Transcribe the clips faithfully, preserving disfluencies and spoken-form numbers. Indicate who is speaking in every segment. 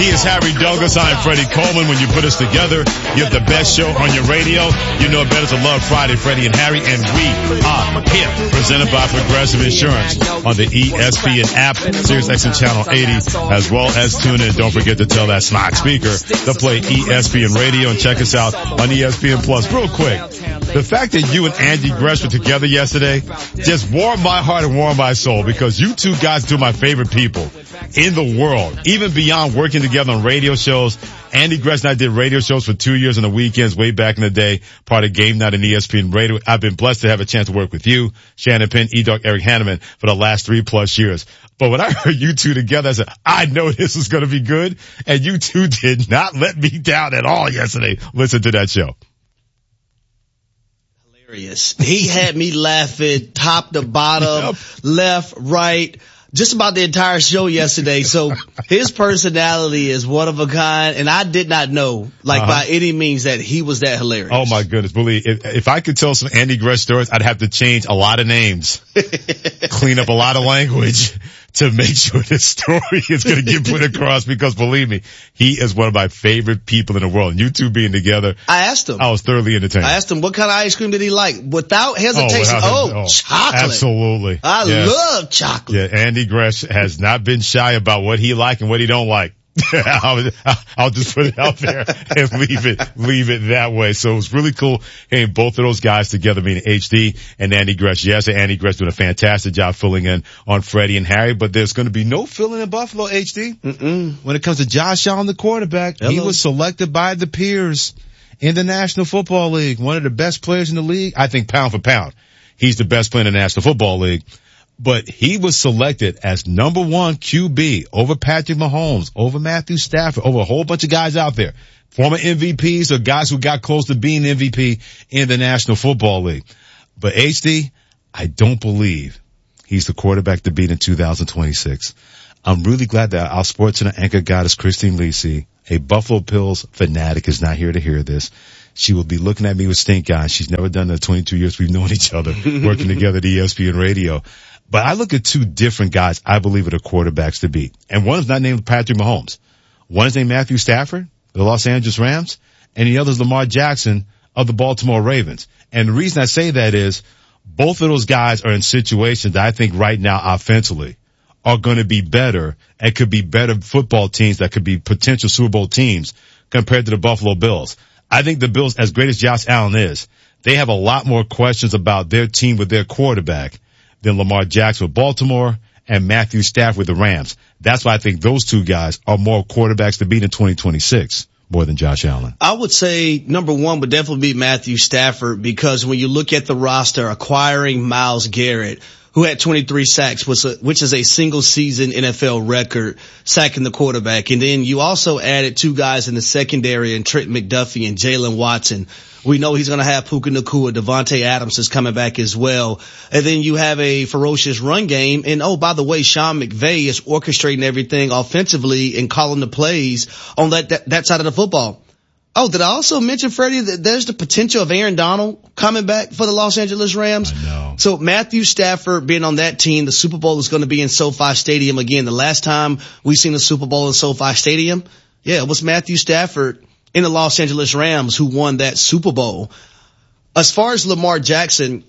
Speaker 1: He is Harry Douglas. I'm Freddie Coleman. When you put us together, you have the best show on your radio. You know it better to love Friday, Freddie and Harry. And we are here, presented by Progressive Insurance on the E S P N app, Sirius X M Channel eighty, as well as tune in. Don't forget to tell that smart speaker to play E S P N Radio and check us out on E S P N Plus. Real quick, the fact that you and Andy Gresh were together yesterday just warmed my heart and warmed my soul, because you two guys are two of my favorite people in the world, even beyond working together on radio shows. Andy Gresh and I did radio shows for two years on the weekends way back in the day, part of Game Night and E S P N Radio. I've been blessed to have a chance to work with you, Shannon Penn, E-Dog, Eric Hanneman for the last three plus years. But when I heard you two together, I said, I know this is going to be good. And you two did not let me down at all yesterday. Listen to that show.
Speaker 2: Hilarious. He had me laughing top to bottom, yep. left, right. Just about the entire show yesterday. So his personality is one of a kind, and I did not know, like uh-huh. by any means, that he was that hilarious.
Speaker 1: Oh my goodness. Believe, if, if I could tell some Andy Gresh stories, I'd have to change a lot of names, clean up a lot of language to make sure this story is going to get put across, because believe me, he is one of my favorite people in the world. And you two being together,
Speaker 2: I asked him.
Speaker 1: I was thoroughly entertained.
Speaker 2: I asked him what kind of ice cream did he like, without hesitation. Oh, without, oh, oh chocolate.
Speaker 1: Absolutely.
Speaker 2: I
Speaker 1: yes.
Speaker 2: love chocolate.
Speaker 1: Yeah, Andy Gresh has not been shy about what he like and what he don't like. I'll, I'll just put it out there and leave it, leave it that way. So it was really cool hearing both of those guys together, meaning H D and Andy Gresh. Yes, and Andy Gresh doing a fantastic job filling in on Freddie and Harry, but there's going to be no filling in Buffalo, H D. Mm-mm. When it comes to Josh Allen, the quarterback, Hello. He was selected by the peers in the National Football League. One of the best players in the league. I think pound for pound, he's the best player in the National Football League. But he was selected as number one Q B over Patrick Mahomes, over Matthew Stafford, over a whole bunch of guys out there, former M V Ps or guys who got close to being M V P in the National Football League. But H D, I don't believe he's the quarterback to beat in two thousand twenty-six. I'm really glad that our SportsCenter anchor goddess, Christine Lisi, a Buffalo Bills fanatic, is not here to hear this. She will be looking at me with stink eyes. She's never done the twenty-two years we've known each other, working together at E S P N Radio. But I look at two different guys I believe are the quarterbacks to beat. And one is not named Patrick Mahomes. One is named Matthew Stafford, the Los Angeles Rams, and the other is Lamar Jackson of the Baltimore Ravens. And the reason I say that is both of those guys are in situations that I think right now offensively are going to be better and could be better football teams that could be potential Super Bowl teams compared to the Buffalo Bills. I think the Bills, as great as Josh Allen is, they have a lot more questions about their team with their quarterback than Lamar Jackson with Baltimore and Matthew Stafford with the Rams. That's why I think those two guys are more quarterbacks to beat in twenty twenty-six more than Josh Allen.
Speaker 2: I would say number one would definitely be Matthew Stafford, because when you look at the roster, acquiring Myles Garrett, who had twenty-three sacks, which is a single season N F L record, sacking the quarterback. And then you also added two guys in the secondary, and Trent McDuffie and Jalen Watson. We know he's going to have Puka Nacua. Devontae Adams is coming back as well. And then you have a ferocious run game. And oh, by the way, Sean McVay is orchestrating everything offensively and calling the plays on that, that, that side of the football. Oh, did I also mention, Freddie, that there's the potential of Aaron Donald coming back for the Los Angeles Rams?
Speaker 1: I know.
Speaker 2: So Matthew Stafford being on that team, the Super Bowl is going to be in SoFi Stadium again. The last time we seen the Super Bowl in SoFi Stadium, yeah, it was Matthew Stafford in the Los Angeles Rams who won that Super Bowl. As far as Lamar Jackson,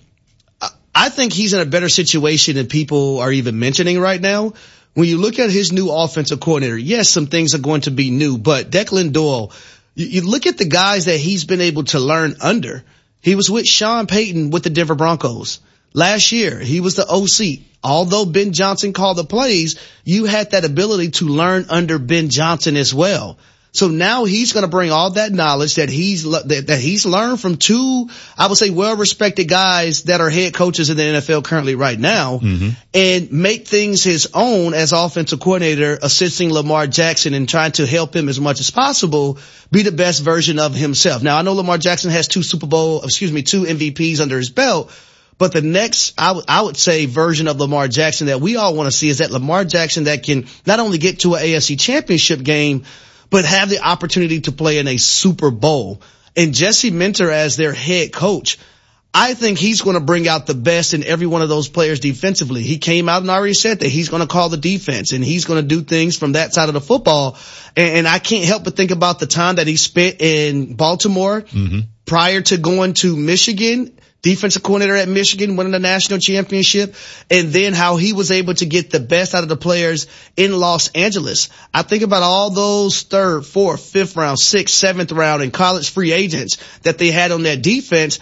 Speaker 2: I think he's in a better situation than people are even mentioning right now. When you look at his new offensive coordinator, yes, some things are going to be new, but Declan Doyle, you, you look at the guys that he's been able to learn under. He was with Sean Payton with the Denver Broncos. Last year, he was the O C. Although Ben Johnson called the plays, you had that ability to learn under Ben Johnson as well. So now he's going to bring all that knowledge that he's that, that he's learned from two, I would say, well-respected guys that are head coaches in the N F L currently right now, mm-hmm. and make things his own as offensive coordinator, assisting Lamar Jackson and trying to help him as much as possible be the best version of himself. Now, I know Lamar Jackson has two Super Bowl, excuse me, two M V Ps under his belt, but the next, I, w- I would say, version of Lamar Jackson that we all want to see is that Lamar Jackson that can not only get to an A F C championship game, but have the opportunity to play in a Super Bowl. And Jesse Minter as their head coach, I think he's going to bring out the best in every one of those players defensively. He came out and already said that he's going to call the defense and he's going to do things from that side of the football. And, and I can't help but think about the time that he spent in Baltimore mm-hmm. prior to going to Michigan, defensive coordinator at Michigan, winning the national championship, and then how he was able to get the best out of the players in Los Angeles. I think about all those third, fourth, fifth round, sixth, seventh round and college free agents that they had on their defense.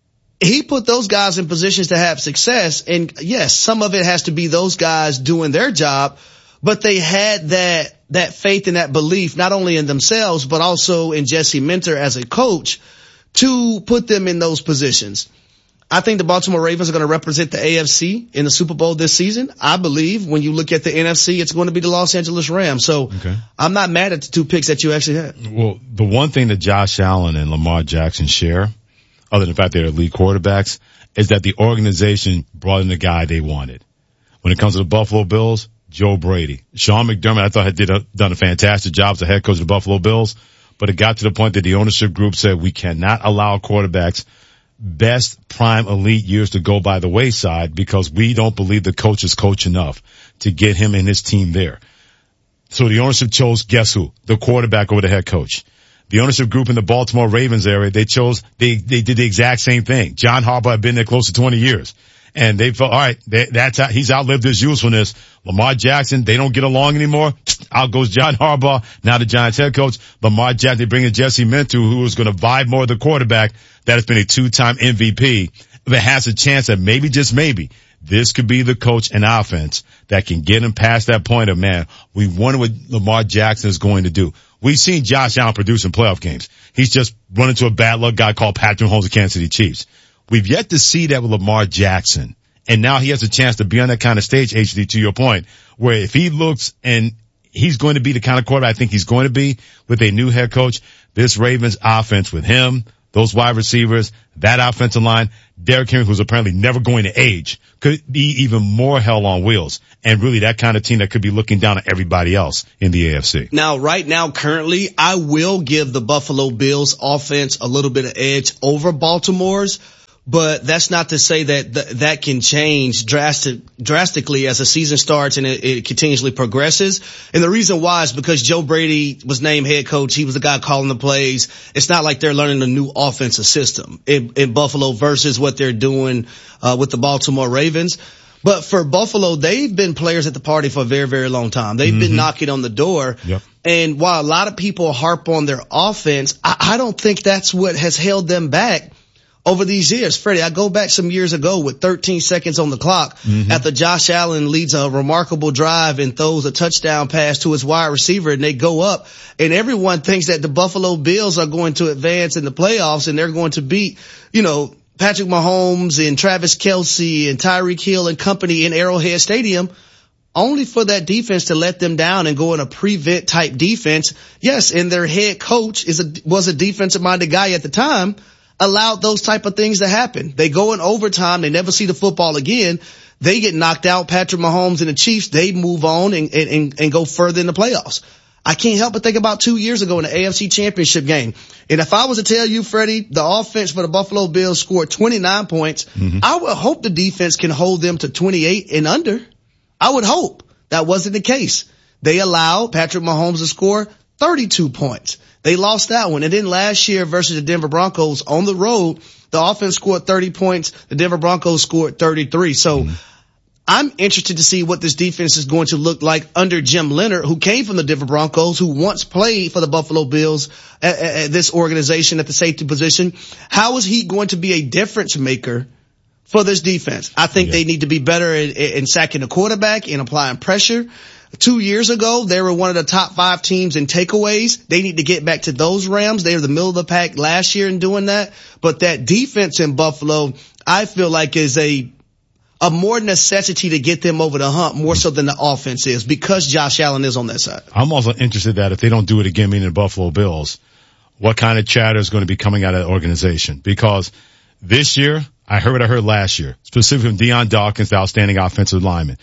Speaker 2: He put those guys in positions to have success. And yes, some of it has to be those guys doing their job, but they had that, that faith and that belief, not only in themselves, but also in Jesse Minter as a coach to put them in those positions. I think the Baltimore Ravens are going to represent the A F C in the Super Bowl this season. I believe when you look at the N F C, it's going to be the Los Angeles Rams. So okay. I'm not mad at the two picks that you actually had.
Speaker 1: Well, the one thing that Josh Allen and Lamar Jackson share, other than the fact they're elite quarterbacks, is that the organization brought in the guy they wanted. When it comes to the Buffalo Bills, Joe Brady. Sean McDermott, I thought had did a, done a fantastic job as the head coach of the Buffalo Bills, but it got to the point that the ownership group said we cannot allow quarterbacks best prime elite years to go by the wayside because we don't believe the coach is coach enough to get him and his team there. So the ownership chose, guess who? The quarterback over the head coach. The ownership group in the Baltimore Ravens area, they chose, they, they did the exact same thing. John Harbaugh had been there close to twenty years. And they felt, all right, they, that's how, he's outlived his usefulness. Lamar Jackson, they don't get along anymore. Out goes John Harbaugh, now the Giants head coach. Lamar Jackson, they bring in Jesse Minter, who is going to vibe more of the quarterback. That has been a two-time M V P. That has a chance that maybe, just maybe, this could be the coach and offense that can get him past that point of, man, we wonder what Lamar Jackson is going to do. We've seen Josh Allen produce in playoff games. He's just run into a bad luck guy called Patrick Mahomes of Kansas City Chiefs. We've yet to see that with Lamar Jackson. And now he has a chance to be on that kind of stage, H D, to your point, where if he looks and he's going to be the kind of quarterback I think he's going to be with a new head coach, this Ravens offense with him, those wide receivers, that offensive line, Derrick Henry, who's apparently never going to age, could be even more hell on wheels. And really that kind of team that could be looking down at everybody else in the A F C.
Speaker 2: Now, right now, currently, I will give the Buffalo Bills offense a little bit of edge over Baltimore's. But that's not to say that th- that can change drastic, drastically as the season starts and it, it continuously progresses. And the reason why is because Joe Brady was named head coach. He was the guy calling the plays. It's not like they're learning a new offensive system in, in Buffalo versus what they're doing uh, with the Baltimore Ravens. But for Buffalo, they've been players at the party for a very, very long time. They've mm-hmm. been knocking on the door.
Speaker 1: Yep.
Speaker 2: And while a lot of people harp on their offense, I, I don't think that's what has held them back over these years. Freddie, I go back some years ago with thirteen seconds on the clock mm-hmm. after Josh Allen leads a remarkable drive and throws a touchdown pass to his wide receiver and they go up and everyone thinks that the Buffalo Bills are going to advance in the playoffs and they're going to beat, you know, Patrick Mahomes and Travis Kelce and Tyreek Hill and company in Arrowhead Stadium, only for that defense to let them down and go in a prevent type defense. Yes, and their head coach is a, was a defensive minded guy at the time, allowed those type of things to happen. They go in overtime. They never see the football again. They get knocked out. Patrick Mahomes and the Chiefs, they move on and, and, and go further in the playoffs. I can't help but think about two years ago in the A F C Championship game. And if I was to tell you, Freddie, the offense for the Buffalo Bills scored twenty-nine points, mm-hmm. I would hope the defense can hold them to twenty-eight and under. I would hope. That wasn't the case. They allowed Patrick Mahomes to score thirty-two points. They lost that one. And then last year versus the Denver Broncos on the road, the offense scored thirty points. The Denver Broncos scored thirty-three. So mm-hmm. I'm interested to see what this defense is going to look like under Jim Leonard, who came from the Denver Broncos, who once played for the Buffalo Bills at, at this organization at the safety position. How is he going to be a difference maker for this defense? I think yeah. they need to be better in, in sacking the quarterback and applying pressure. Two years ago, they were one of the top five teams in takeaways. They need to get back to those realms. They were the middle of the pack last year in doing that. But that defense in Buffalo, I feel like is a, a more necessity to get them over the hump more so than the offense is because Josh Allen is on that side.
Speaker 1: I'm also interested that if they don't do it again, meaning the Buffalo Bills, what kind of chatter is going to be coming out of the organization? Because this year, I heard what I heard last year, specifically from Deion Dawkins, the outstanding offensive lineman.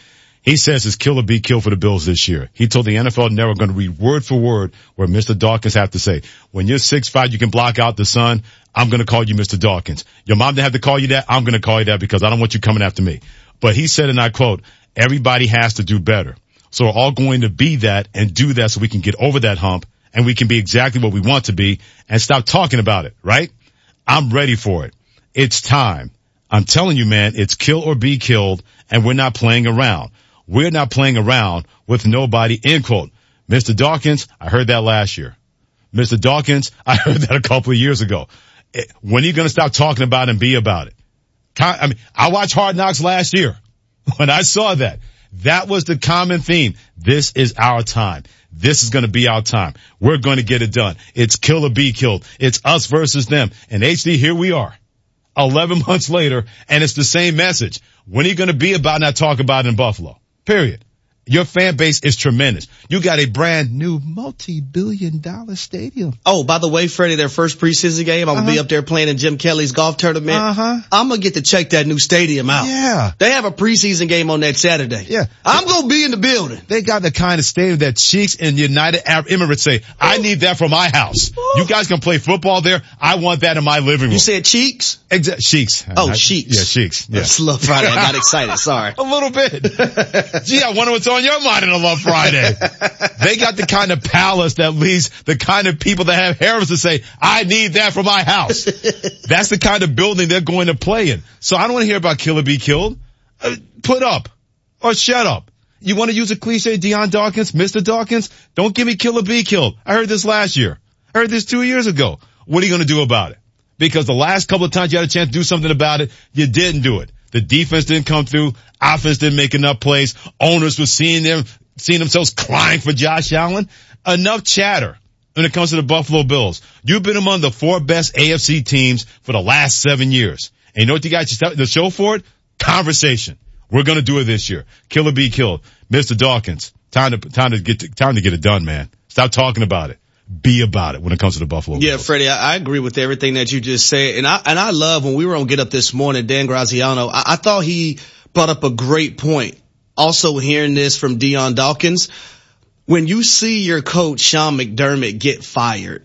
Speaker 1: He says it's kill or be killed for the Bills this year. He told the N F L Network, going to read word for word where Mister Dawkins have to say, when you're six five, you can block out the sun. I'm going to call you Mister Dawkins. Your mom didn't have to call you that. I'm going to call you that because I don't want you coming after me. But he said, and I quote, everybody has to do better. So we're all going to be that and do that so we can get over that hump and we can be exactly what we want to be and stop talking about it, right? I'm ready for it. It's time. I'm telling you, man, it's kill or be killed, and we're not playing around. We're not playing around with nobody, end quote. Mister Dawkins, I heard that last year. Mister Dawkins, I heard that a couple of years ago. When are you going to stop talking about it and be about it? I mean, I watched Hard Knocks last year. When I saw that, that was the common theme. This is our time. This is going to be our time. We're going to get it done. It's kill or be killed. It's us versus them. And H D, here we are. eleven months later, and it's the same message. When are you going to be about not talk about it in Buffalo? Period. Your fan base is tremendous. You got a brand new multi-billion dollar stadium.
Speaker 2: Oh, by the way, Freddie, their first preseason game, I'm uh-huh. going to be up there playing in Jim Kelly's golf tournament.
Speaker 1: Uh-huh.
Speaker 2: I'm going to get to check that new stadium out.
Speaker 1: Yeah.
Speaker 2: They have a preseason game on that Saturday.
Speaker 1: Yeah.
Speaker 2: I'm going to be in the building.
Speaker 1: They got the kind of stadium that Sheiks and United Arab Emirates say, I need that for my house. You guys can play football there. I want that in my living room.
Speaker 2: You said Cheeks?
Speaker 1: Exactly. Sheiks.
Speaker 2: Oh,
Speaker 1: I,
Speaker 2: Sheiks.
Speaker 1: Yeah, Sheiks. Yeah.
Speaker 2: That's Love Friday. I got excited. Sorry.
Speaker 1: A little bit. Gee, I wonder what's on your mind in a Love Friday. They got the kind of palace that leads the kind of people that have harems to say, I need that for my house. That's the kind of building they're going to play in. So I don't want to hear about kill or be killed. Uh, put up or shut up. You want to use a cliche, Deion Dawkins, Mister Dawkins? Don't give me kill or be killed. I heard this last year. I heard this two years ago. What are you going to do about it? Because the last couple of times you had a chance to do something about it, you didn't do it. The defense didn't come through. Offense didn't make enough plays. Owners were seeing them, seeing themselves crying for Josh Allen. Enough chatter when it comes to the Buffalo Bills. You've been among the four best A F C teams for the last seven years. And you know what you got to show for it? Conversation. We're going to do it this year. Kill or be killed. Mister Dawkins, time to, time to get, to, time to get it done, man. Stop talking about it. Be about it when it comes to the Buffalo
Speaker 2: Yeah,
Speaker 1: Bills.
Speaker 2: Freddie, I, I agree with everything that you just said. And I, and I love when we were on Get Up this morning, Dan Graziano, I, I thought he brought up a great point. Also hearing this from Deion Dawkins, when you see your coach, Sean McDermott, get fired,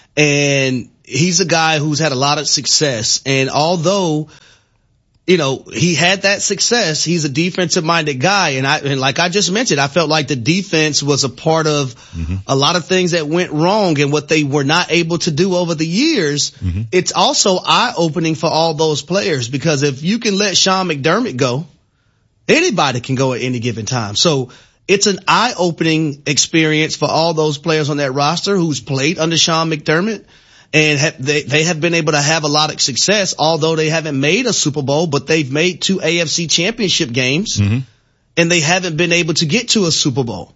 Speaker 2: and he's a guy who's had a lot of success, and although, you know, he had that success, he's a defensive-minded guy, and I, and like I just mentioned, I felt like the defense was a part of mm-hmm. a lot of things that went wrong and what they were not able to do over the years. Mm-hmm. It's also eye-opening for all those players, because if you can let Sean McDermott go, anybody can go at any given time. So it's an eye-opening experience for all those players on that roster who's played under Sean McDermott. And have, they, they have been able to have a lot of success, although they haven't made a Super Bowl, but they've made two A F C championship games, mm-hmm. and they haven't been able to get to a Super Bowl.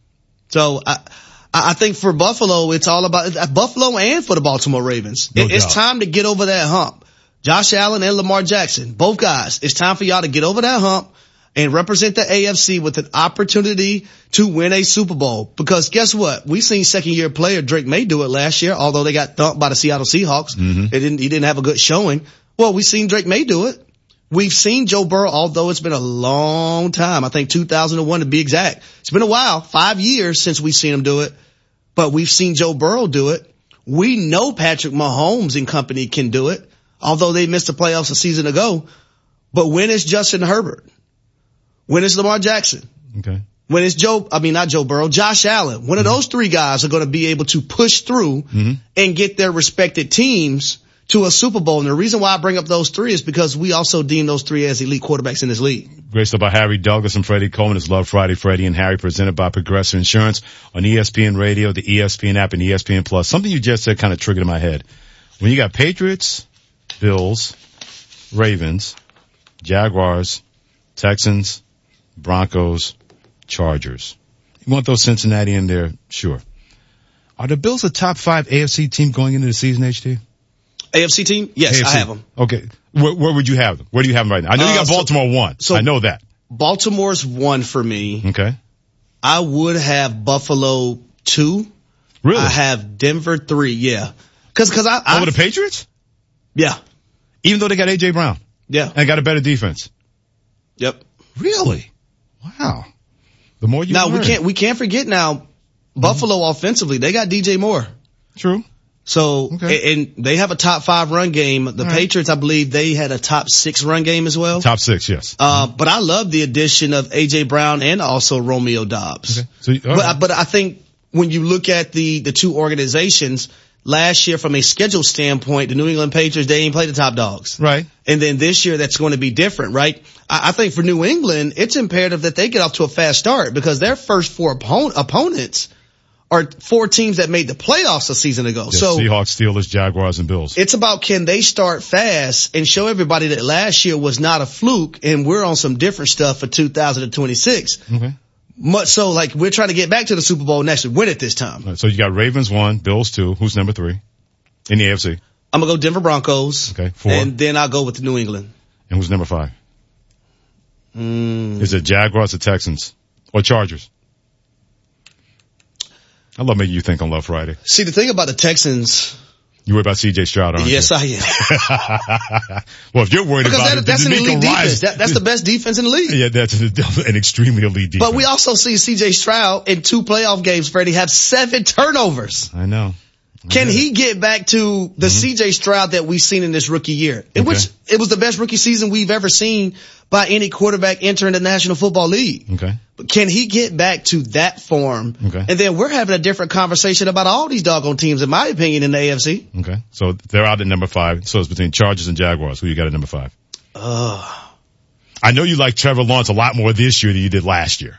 Speaker 2: So I, I think for Buffalo, it's all about Buffalo and for the Baltimore Ravens.
Speaker 1: No
Speaker 2: it, it's
Speaker 1: doubt.
Speaker 2: time to get over that hump. Josh Allen and Lamar Jackson, both guys, it's time for y'all to get over that hump and represent the A F C with an opportunity to win a Super Bowl. Because guess what? We've seen second year player Drake May do it last year, although they got thumped by the Seattle Seahawks. Mm-hmm. They didn't, he didn't have a good showing. Well, we've seen Drake May do it. We've seen Joe Burrow, although it's been a long time. I think two thousand one to be exact. It's been a while, five years since we've seen him do it, but we've seen Joe Burrow do it. We know Patrick Mahomes and company can do it, although they missed the playoffs a season ago. But when is Justin Herbert? When is Lamar Jackson?
Speaker 1: Okay.
Speaker 2: When is Joe, I mean, not Joe Burrow, Josh Allen. One of those three guys are going to be able to push through mm-hmm. and get their respected teams to a Super Bowl. And the reason why I bring up those three is because we also deem those three as elite quarterbacks in this league.
Speaker 1: Great stuff by Harry Douglas and Freddie Coleman. It's Love Friday, Freddie and Harry, presented by Progressive Insurance on E S P N Radio, the E S P N app, and E S P N Plus. Something you just said kind of triggered in my head. When you got Patriots, Bills, Ravens, Jaguars, Texans, Broncos, Chargers. You want those Cincinnati in there? Sure. Are the Bills a top five A F C team going into the season, H D?
Speaker 2: A F C team? Yes,
Speaker 1: A F C.
Speaker 2: I have them.
Speaker 1: Okay. Where, where would you have them? Where do you have them right now? I know you got uh, Baltimore so, one. So I know that.
Speaker 2: Baltimore's one for me.
Speaker 1: Okay.
Speaker 2: I would have Buffalo two.
Speaker 1: Really?
Speaker 2: I have Denver three, yeah. Cause, cause I, I.
Speaker 1: Over the Patriots?
Speaker 2: Yeah.
Speaker 1: Even though they got A J Brown?
Speaker 2: Yeah.
Speaker 1: And got a better defense?
Speaker 2: Yep.
Speaker 1: Really? Wow. The more you
Speaker 2: now
Speaker 1: learn.
Speaker 2: we can't we can't forget now, Buffalo mm-hmm. offensively they got D J Moore.
Speaker 1: True.
Speaker 2: So okay. and they have a top five run game. The All Patriots, right. I believe, they had a top six run game as well.
Speaker 1: Top six, yes.
Speaker 2: Uh, mm-hmm. But I love the addition of A J Brown and also Romeo Doubs. Okay. So, but right. but I think when you look at the the two organizations. Last year, from a schedule standpoint, the New England Patriots, they didn't play the top dogs.
Speaker 1: Right.
Speaker 2: And then this year, that's going to be different, right? I, I think for New England, it's imperative that they get off to a fast start because their first four opponent, opponents are four teams that made the playoffs a season ago.
Speaker 1: Yeah,
Speaker 2: so
Speaker 1: Seahawks, Steelers, Jaguars, and Bills.
Speaker 2: It's about can they start fast and show everybody that last year was not a fluke and we're on some different stuff for two thousand twenty-six.
Speaker 1: Okay.
Speaker 2: Much so, like, we're trying to get back to the Super Bowl next year, win it this time.
Speaker 1: Right, so you got Ravens one, Bills two. Who's number three in the A F C?
Speaker 2: I'm going to go Denver Broncos.
Speaker 1: Okay, four.
Speaker 2: And then I'll go with New England.
Speaker 1: And who's number five?
Speaker 2: Mm.
Speaker 1: Is it Jaguars or Texans? Or Chargers? I love making you think on Love Friday.
Speaker 2: See, the thing about the Texans...
Speaker 1: You worry about C J Stroud, aren't
Speaker 2: yes,
Speaker 1: you?
Speaker 2: Yes, I
Speaker 1: am. Well, if you're worried
Speaker 2: because
Speaker 1: about
Speaker 2: that,
Speaker 1: it,
Speaker 2: that's an elite defense. That, that's the
Speaker 1: the
Speaker 2: best defense in the league.
Speaker 1: Yeah, that's an extremely elite defense.
Speaker 2: But we also see C J Stroud in two playoff games, Freddie, have seven turnovers.
Speaker 1: I know. I
Speaker 2: Can
Speaker 1: know.
Speaker 2: he get back to the mm-hmm. C J Stroud that we've seen in this rookie year? In okay. which it was the best rookie season we've ever seen by any quarterback entering the National Football League.
Speaker 1: Okay.
Speaker 2: But can he get back to that form?
Speaker 1: Okay.
Speaker 2: And then we're having a different conversation about all these doggone teams, in my opinion, in the A F C.
Speaker 1: Okay. So they're out at number five. So it's between Chargers and Jaguars. Who you got at number five?
Speaker 2: Uh,
Speaker 1: I know you like Trevor Lawrence a lot more this year than you did last year.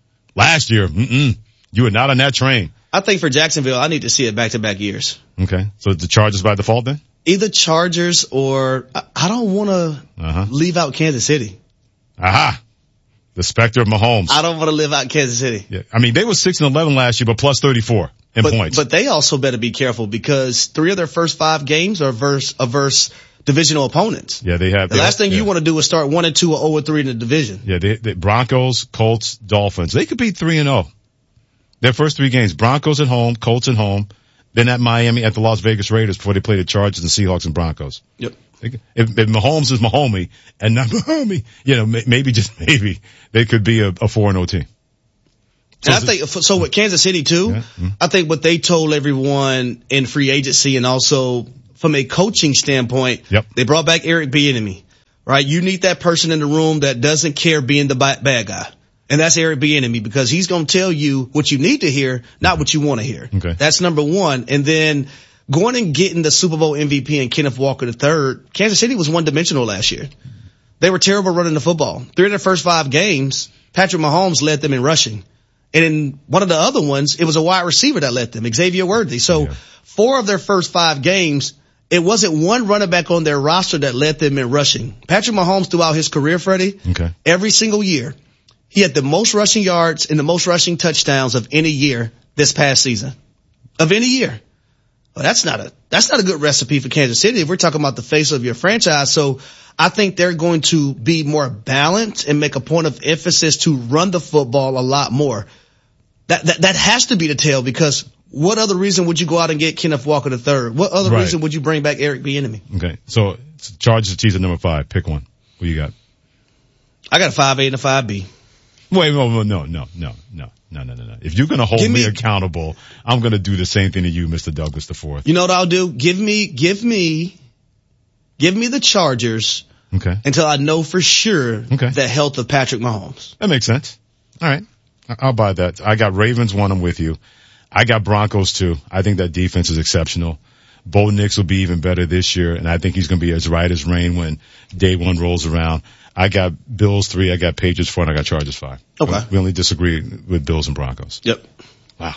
Speaker 1: Last year, mm-mm, you were not on that train.
Speaker 2: I think for Jacksonville, I need to see it back-to-back years.
Speaker 1: Okay. So the Chargers by default then?
Speaker 2: Either Chargers or I, I don't want to uh-huh. leave out Kansas City.
Speaker 1: Aha. The specter of Mahomes.
Speaker 2: I don't want to live out Kansas City.
Speaker 1: Yeah. I mean, they were six and eleven last year, but plus thirty-four in
Speaker 2: but,
Speaker 1: points.
Speaker 2: But they also better be careful because three of their first five games are verse, are verse divisional opponents.
Speaker 1: Yeah, they have.
Speaker 2: The
Speaker 1: they,
Speaker 2: last thing
Speaker 1: yeah.
Speaker 2: you want to do is start one and two or zero and three in the division.
Speaker 1: Yeah, they, they, Broncos, Colts, Dolphins. They could be three and zero. Their first three games: Broncos at home, Colts at home, then at Miami, at the Las Vegas Raiders before they play the Chargers and Seahawks and Broncos.
Speaker 2: Yep.
Speaker 1: If, if Mahomes is Mahomey and not Mahomey, you know, maybe just maybe they could be a, a four and zero team.
Speaker 2: So and I think so with Kansas City too. Yeah. Mm-hmm. I think what they told everyone in free agency and also from a coaching standpoint,
Speaker 1: yep.
Speaker 2: they brought back Eric Bieniemy. Right, you need that person in the room that doesn't care being the bad guy. And that's Eric Bieniemy because he's going to tell you what you need to hear, not what you want to hear.
Speaker 1: Okay.
Speaker 2: That's number one. And then going and getting the Super Bowl M V P and Kenneth Walker the third, Kansas City was one-dimensional last year. They were terrible running the football. Three of their first five games, Patrick Mahomes led them in rushing. And in one of the other ones, it was a wide receiver that led them, Xavier Worthy. So yeah. four of their first five games, it wasn't one running back on their roster that led them in rushing. Patrick Mahomes throughout his career, Freddie,
Speaker 1: okay.
Speaker 2: every single year, he had the most rushing yards and the most rushing touchdowns of any year this past season. Of any year. Well, that's not a, that's not a good recipe for Kansas City if we're talking about the face of your franchise. So I think they're going to be more balanced and make a point of emphasis to run the football a lot more. That, that, that has to be the tale because what other reason would you go out and get Kenneth Walker the third? What other
Speaker 1: right.
Speaker 2: reason would you bring back Eric Bieniemy?
Speaker 1: Okay. So Chargers teaser number five. Pick one. Who you got?
Speaker 2: I got a five A and a five B.
Speaker 1: Wait, no, no, no, no, no, no, no, no, no. If you're going to hold me, me accountable, I'm going to do the same thing to you, Mister Douglas the Fourth.
Speaker 2: You know what I'll do? Give me, give me, give me the Chargers.
Speaker 1: Okay.
Speaker 2: Until I know for sure
Speaker 1: okay.
Speaker 2: the health of Patrick Mahomes.
Speaker 1: That makes sense. All right. I'll buy that. I got Ravens one. I'm with you. I got Broncos two. I think that defense is exceptional. Bo Nix will be even better this year, and I think he's going to be as right as rain when day one rolls around. I got Bills three, I got Patriots four, and I got Chargers five.
Speaker 2: Okay.
Speaker 1: We only disagree with Bills and Broncos.
Speaker 2: Yep.
Speaker 1: Wow.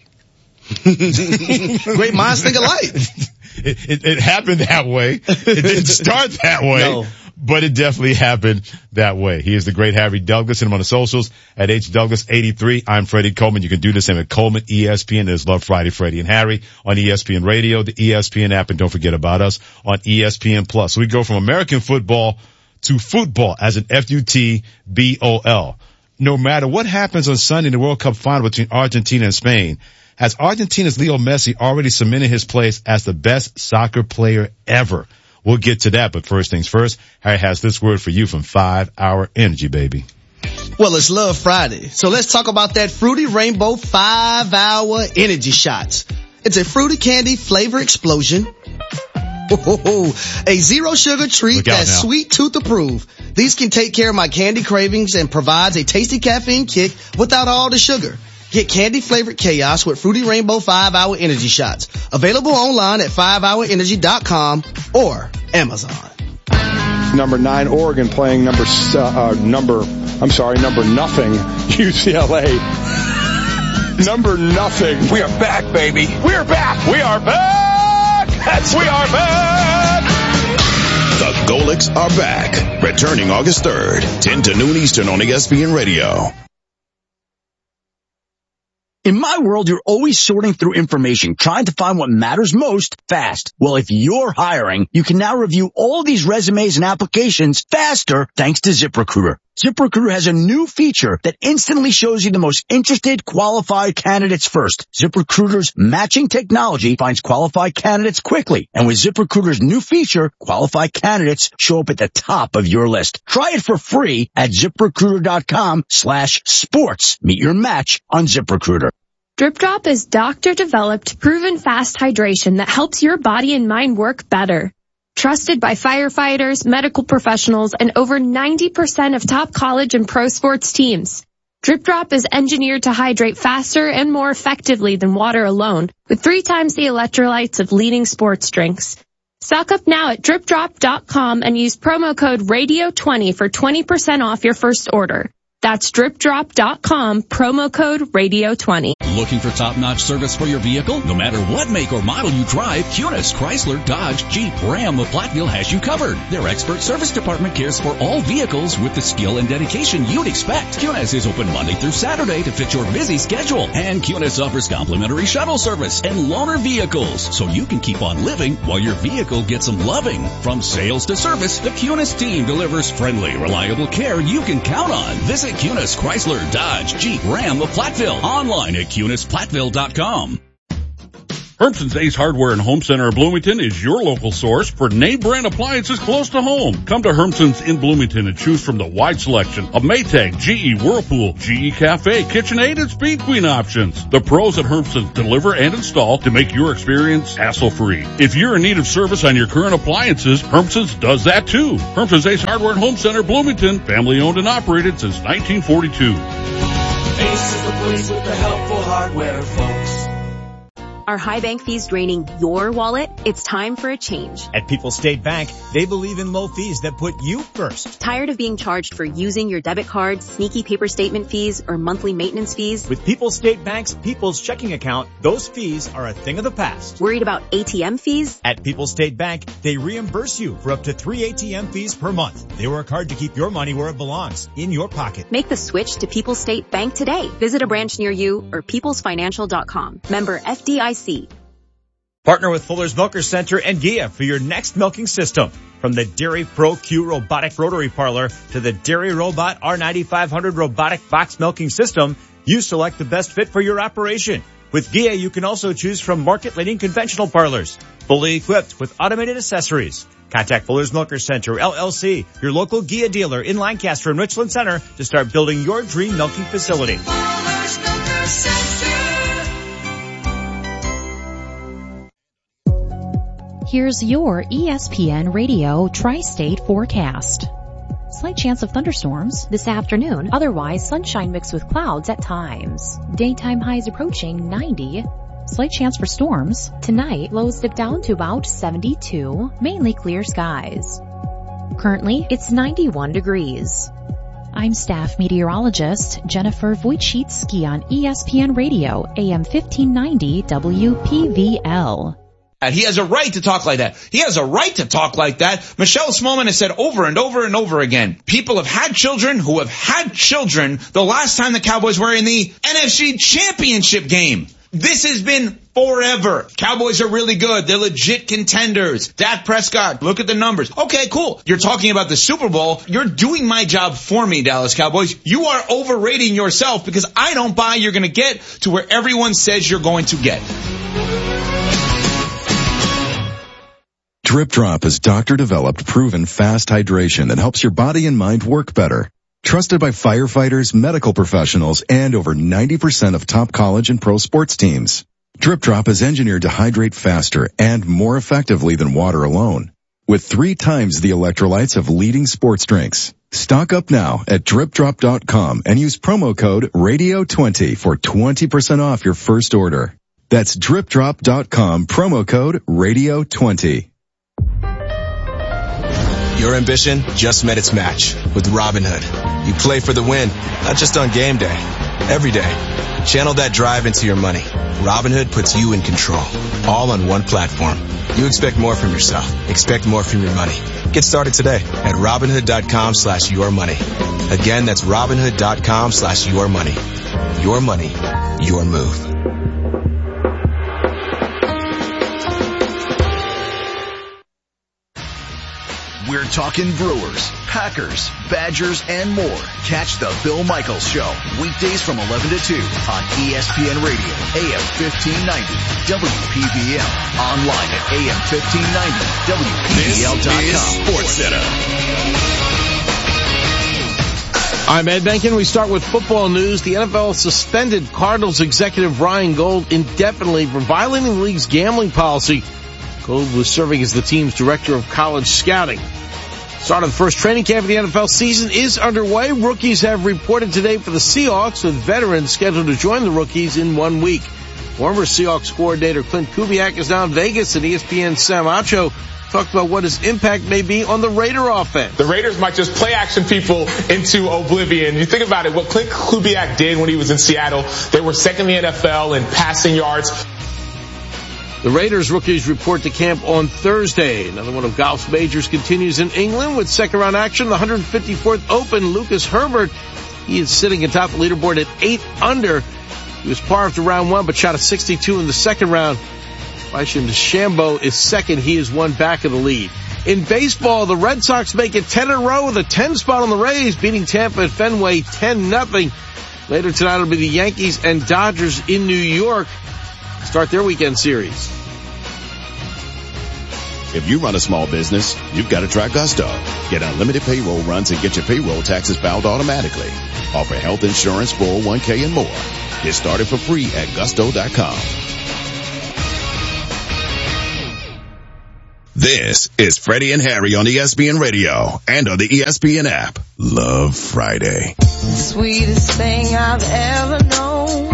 Speaker 2: Great minds think alike.
Speaker 1: It, it, it happened that way. It didn't start that way.
Speaker 2: No.
Speaker 1: But it definitely happened that way. He is the great Harry Douglas. Send him on the socials at H Douglas eighty-three. I'm Freddie Coleman. You can do the same at Coleman E S P N. There's Love Friday, Freddie and Harry on E S P N Radio, the E S P N app, and don't forget about us on E S P N Plus. So we go from American football to football as an F U T B O L. No matter what happens on Sunday in the World Cup final between Argentina and Spain, has Argentina's Leo Messi already cemented his place as the best soccer player ever? We'll get to that, but first things first, Harry has this word for you from five hour Energy, baby.
Speaker 2: Well, it's Love Friday, so let's talk about that Fruity Rainbow five hour Energy Shots. It's a fruity candy flavor explosion. Oh, a zero sugar treat that's sweet tooth approved. These can take care of my candy cravings and provides a tasty caffeine kick without all the sugar. Get candy flavored chaos with Fruity Rainbow five hour Energy Shots. Available online at five hour energy dot com or Amazon.
Speaker 3: Number nine, Oregon playing number, uh, number, I'm sorry, number nothing, U C L A. Number nothing.
Speaker 4: We are back, baby. We are back. We are back. That's we are back.
Speaker 5: The Golics are back. Returning August third, ten to noon Eastern on E S P N Radio.
Speaker 6: In my world, you're always sorting through information, trying to find what matters most fast. Well, if you're hiring, you can now review all these resumes and applications faster thanks to ZipRecruiter. ZipRecruiter has a new feature that instantly shows you the most interested, qualified candidates first. ZipRecruiter's matching technology finds qualified candidates quickly. And with ZipRecruiter's new feature, qualified candidates show up at the top of your list. Try it for free at ZipRecruiter.com slash sports. Meet your match on ZipRecruiter.
Speaker 7: Drip Drop is doctor-developed, proven fast hydration that helps your body and mind work better. Trusted by firefighters, medical professionals, and over ninety percent of top college and pro sports teams. Drip Drop is engineered to hydrate faster and more effectively than water alone, with three times the electrolytes of leading sports drinks. Stock up now at drip drop dot com and use promo code radio twenty for twenty percent off your first order. That's drip drop dot com, promo code radio twenty.
Speaker 8: Looking for top-notch service for your vehicle? No matter what make or model you drive, Cunis, Chrysler, Dodge, Jeep, Ram of Platteville has you covered. Their expert service department cares for all vehicles with the skill and dedication you'd expect. Cunis is open Monday through Saturday to fit your busy schedule. And Cunis offers complimentary shuttle service and loaner vehicles, so you can keep on living while your vehicle gets some loving. From sales to service, the Cunis team delivers friendly, reliable care you can count on. Visit Cunis, Chrysler, Dodge, Jeep, Ram of Platteville. Online at Cunis Platteville dot com.
Speaker 9: Hermson's Ace Hardware and Home Center of Bloomington is your local source for name brand appliances close to home. Come to Hermson's in Bloomington and choose from the wide selection of Maytag, G E, Whirlpool, G E Cafe, KitchenAid, and Speed Queen options. The pros at Hermson's deliver and install to make your experience hassle-free. If you're in need of service on your current appliances, Hermson's does that too. Hermson's Ace Hardware and Home Center, Bloomington, family owned and operated since nineteen forty-two.
Speaker 10: Ace is the place with the helpful hardware, folks.
Speaker 11: Are high bank fees draining your wallet? It's time for a change.
Speaker 12: At People's State Bank, they believe in low fees that put you first.
Speaker 11: Tired of being charged for using your debit card, sneaky paper statement fees, or monthly maintenance fees?
Speaker 12: With People's State Bank's People's Checking Account, those fees are a thing of the past.
Speaker 11: Worried about A T M fees?
Speaker 12: At People's State Bank, they reimburse you for up to three A T M fees per month. They work hard to keep your money where it belongs, in your pocket.
Speaker 11: Make the switch to People's State Bank today. Visit a branch near you or peoples financial dot com. Member F D I C.
Speaker 12: Partner with Fuller's Milker Center and G I A for your next milking system. From the Dairy Pro Q robotic rotary parlor to the Dairy Robot R ninety-five hundred robotic box milking system, you select the best fit for your operation. With G I A, you can also choose from market-leading conventional parlors, fully equipped with automated accessories. Contact Fuller's Milker Center, L L C, your local G I A dealer in Lancaster and Richland Center to start building your dream milking facility.
Speaker 10: Fuller's Milker Center.
Speaker 13: Here's your E S P N Radio Tri-State forecast. Slight chance of thunderstorms this afternoon. Otherwise, sunshine mixed with clouds at times. Daytime highs approaching ninety. Slight chance for storms. Tonight, lows dip down to about seventy-two. Mainly clear skies. Currently, it's ninety-one degrees. I'm staff meteorologist Jennifer Wojcicki on E S P N Radio, A M fifteen ninety W P V L.
Speaker 4: He has a right to talk like that. He has a right to talk like that. Michelle Smallman has said over and over and over again, people have had children who have had children the last time the Cowboys were in the N F C Championship game. This has been forever. Cowboys are really good. They're legit contenders. Dak Prescott, look at the numbers. Okay, cool. You're talking about the Super Bowl. You're doing my job for me, Dallas Cowboys. You are overrating yourself because I don't buy you're going to get to where everyone says you're going to get.
Speaker 14: Drip Drop is doctor-developed, proven fast hydration that helps your body and mind work better. Trusted by firefighters, medical professionals, and over ninety percent of top college and pro sports teams. Drip Drop is engineered to hydrate faster and more effectively than water alone, with three times the electrolytes of leading sports drinks. Stock up now at drip drop dot com and use promo code radio twenty for twenty percent off your first order. That's drip drop dot com, promo code radio twenty.
Speaker 15: Your ambition just met its match with Robinhood. You play for the win, not just on game day, every day. Channel that drive into your money. Robinhood puts you in control, all on one platform. You expect more from yourself. Expect more from your money. Get started today at Robinhood dot com slash your money. Again, that's Robinhood dot com slash your money. Your money, your move.
Speaker 16: We're talking Brewers, Packers, Badgers, and more. Catch the Bill Michaels Show, weekdays from eleven to two on E S P N Radio, A M fifteen ninety, W P B L, online at A M fifteen ninety, W P B L dot com.
Speaker 5: This is Sports Center.
Speaker 17: I'm Ed Benkin. We start with football news. The N F L suspended Cardinals executive Ryan Gold indefinitely for violating the league's gambling policy. Gold was serving as the team's director of college scouting. Start of the first training camp of the N F L season is underway. Rookies have reported today for the Seahawks, with veterans scheduled to join the rookies in one week. Former Seahawks coordinator Clint Kubiak is now in Vegas, and E S P N's Sam Acho talked about what his impact may be on the Raider offense.
Speaker 18: The Raiders might just play action people into oblivion. You think about it, what Clint Kubiak did when he was in Seattle, they were second in the N F L in passing yards.
Speaker 17: The Raiders rookies report to camp on Thursday. Another one of golf's majors continues in England with second-round action. The one hundred fifty-fourth Open, Lucas Herbert, he is sitting atop the leaderboard at eight under. He was par after round one, but shot a sixty-two in the second round. Bryson DeChambeau is second. He is one back of the lead. In baseball, the Red Sox make it ten in a row with a ten spot on the Rays, beating Tampa at Fenway ten nothing. Later tonight it'll be the Yankees and Dodgers in New York start their weekend series.
Speaker 5: If you run a small business, you've got to try Gusto. Get unlimited payroll runs and get your payroll taxes filed automatically. Offer health insurance, four oh one k, and more. Get started for free at gusto dot com. This is Freddie and Harry on E S P N Radio and on the E S P N app. Love Friday.
Speaker 19: The sweetest thing I've ever known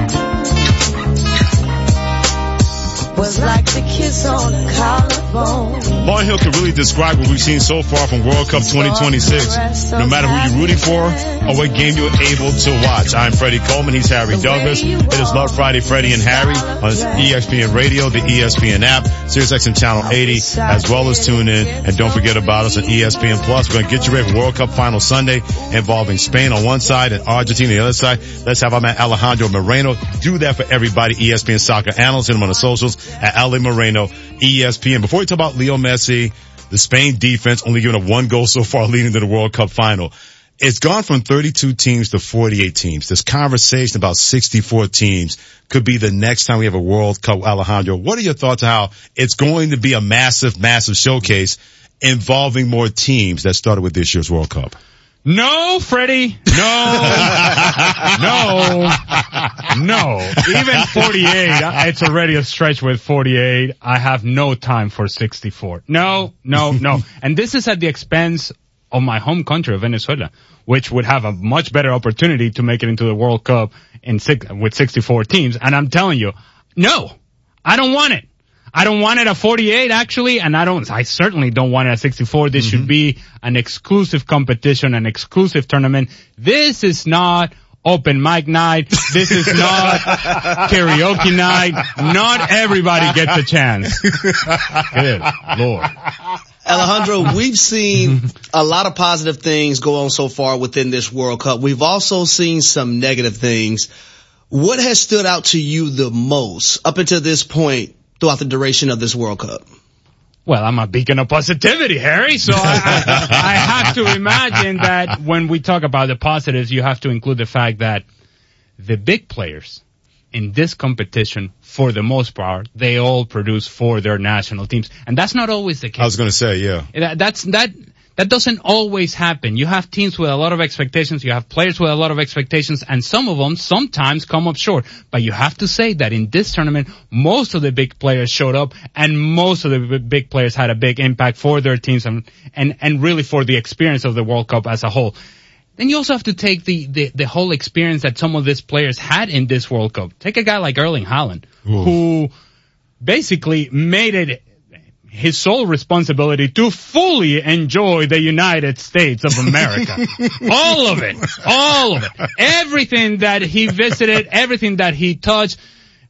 Speaker 19: was like the kiss on a collarbone.
Speaker 1: Barnhill could really describe what we've seen so far from World Cup twenty twenty-six. No matter who you're rooting for or what game you're able to watch. I'm Freddie Coleman. He's Harry Douglas. It is Love Friday, Freddie and Harry on E S P N Radio, the E S P N app, SiriusXM Channel eighty, as well as tune in. And don't forget about us on E S P N Plus. We're going to get you ready for World Cup Final Sunday involving Spain on one side and Argentina on the other side. Let's have our man Alejandro Moreno do that for everybody. E S P N Soccer Analyst, hit him on the socials at Ale Moreno, E S P N. Before we talk about Leo Messi, the Spain defense only giving up one goal so far leading to the World Cup final. It's gone from thirty-two teams to forty-eight teams. This conversation about sixty-four teams could be the next time we have a World Cup. Alejandro, what are your thoughts on how it's going to be a massive, massive showcase involving more teams that started with this year's World Cup?
Speaker 20: No, Freddie. No. no. No. Even forty-eight, it's already a stretch with forty-eight. I have no time for sixty-four. No, no, no. And this is at the expense of my home country of Venezuela, which would have a much better opportunity to make it into the World Cup in six, with sixty-four teams. And I'm telling you, no, I don't want it. I don't want it at forty-eight, actually, and I don't, I certainly don't want it at sixty-four. This mm-hmm. should be an exclusive competition, an exclusive tournament. This is not open mic night. This is not karaoke night. Not everybody gets a chance. Good Lord.
Speaker 2: Alejandro, we've seen a lot of positive things go on so far within this World Cup. We've also seen some negative things. What has stood out to you the most up until this point throughout the duration of this World Cup?
Speaker 20: Well, I'm a beacon of positivity, Harry. So I, I, I have to imagine that when we talk about the positives, you have to include the fact that the big players in this competition, for the most part, they all produce for their national teams. And that's not always the case.
Speaker 1: I was going to say, yeah.
Speaker 20: That, that's, that, That doesn't always happen. You have teams with a lot of expectations. You have players with a lot of expectations, and some of them sometimes come up short. But you have to say that in this tournament, most of the big players showed up, and most of the big players had a big impact for their teams and, and, and really for the experience of the World Cup as a whole. Then you also have to take the, the, the whole experience that some of these players had in this World Cup. Take a guy like Erling Haaland, Ooh. who basically made it his sole responsibility to fully enjoy the United States of America. All of it. All of it. Everything that he visited, everything that he touched.